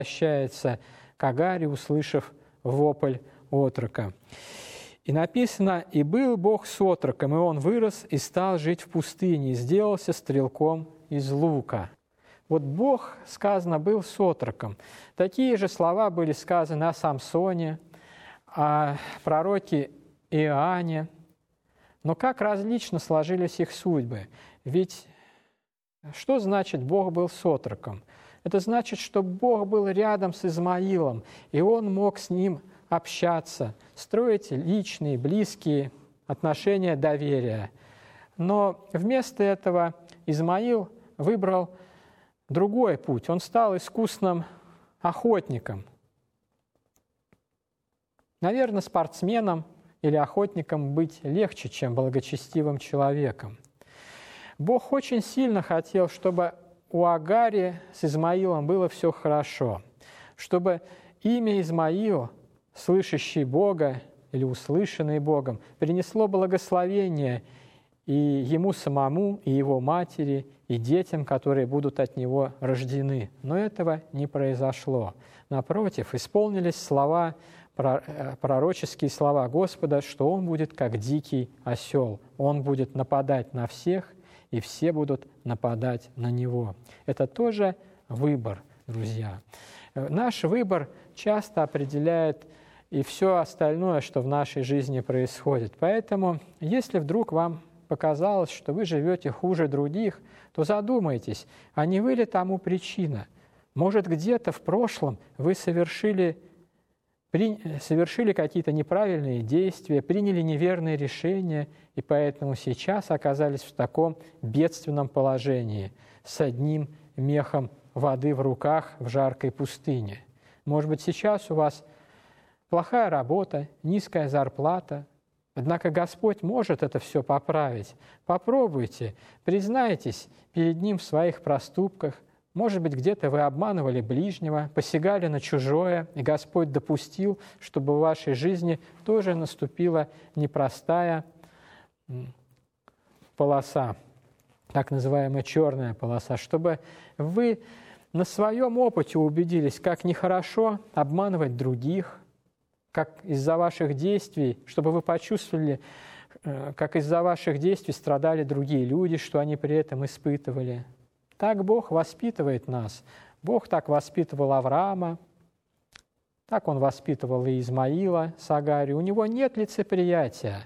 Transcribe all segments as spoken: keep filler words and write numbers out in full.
обращается к Агаре, услышав вопль отрока. И написано: «И был Бог с отроком, и он вырос и стал жить в пустыне, и сделался стрелком из лука». Вот Бог, сказано, был с отроком. Такие же слова были сказаны о Самсоне, о пророке Иоанне. Но как различно сложились их судьбы. Ведь что значит «Бог был с отроком»? Это значит, что Бог был рядом с Измаилом, и он мог с ним общаться, строить личные, близкие отношения доверия. Но вместо этого Измаил выбрал другой путь. Он стал искусным охотником. Наверное, спортсменом или охотником быть легче, чем благочестивым человеком. Бог очень сильно хотел, чтобы у Агари с Измаилом было все хорошо, чтобы имя Измаил, слышащий Бога или услышанный Богом, принесло благословение и ему самому, и его матери, и детям, которые будут от него рождены. Но этого не произошло. Напротив, исполнились слова, пророческие слова Господа, что он будет как дикий осел, он будет нападать на всех, и все будут нападать на него. Это тоже выбор, друзья. Наш выбор часто определяет и все остальное, что в нашей жизни происходит. Поэтому, если вдруг вам показалось, что вы живете хуже других, то задумайтесь, а не вы ли тому причина? Может, где-то в прошлом вы совершили, при, совершили какие-то неправильные действия, приняли неверные решения, и поэтому сейчас оказались в таком бедственном положении, с одним мехом воды в руках в жаркой пустыне. Может быть, сейчас у вас плохая работа, низкая зарплата, однако Господь может это все поправить. Попробуйте, признайтесь перед Ним в своих проступках. Может быть, где-то вы обманывали ближнего, посягали на чужое, и Господь допустил, чтобы в вашей жизни тоже наступила непростая полоса, так называемая черная полоса, чтобы вы на своем опыте убедились, как нехорошо обманывать других, как из-за ваших действий, чтобы вы почувствовали, как из-за ваших действий страдали другие люди, что они при этом испытывали. Так Бог воспитывает нас. Бог так воспитывал Авраама, так Он воспитывал и Измаила с Агарью. У Него нет лицеприятия,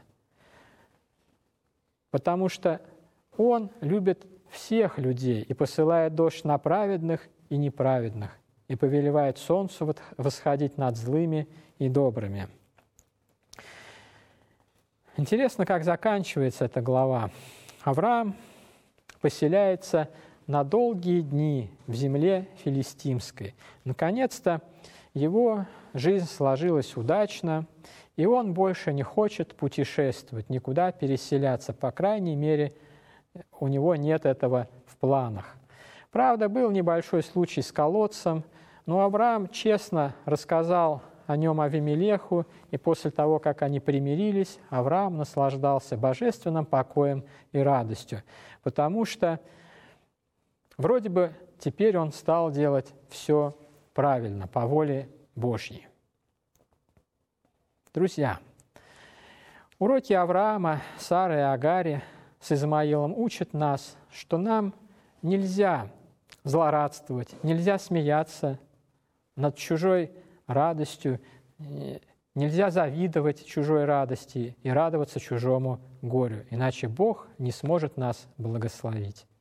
потому что Он любит всех людей и посылает дождь на праведных и неправедных, и повелевает солнцу восходить над злыми и добрыми. Интересно, как заканчивается эта глава. Авраам поселяется на долгие дни в земле филистимской. Наконец-то его жизнь сложилась удачно, и он больше не хочет путешествовать, никуда переселяться. По крайней мере, у него нет этого в планах. Правда, был небольшой случай с колодцем, но Авраам честно рассказал о нем Авимелеху, и после того, как они примирились, Авраам наслаждался божественным покоем и радостью, потому что вроде бы теперь он стал делать все правильно, по воле Божьей. Друзья, уроки Авраама, Сары и Агари с Измаилом учат нас, что нам нельзя злорадствовать, нельзя смеяться над чужой радостью, нельзя завидовать чужой радости и радоваться чужому горю, иначе Бог не сможет нас благословить.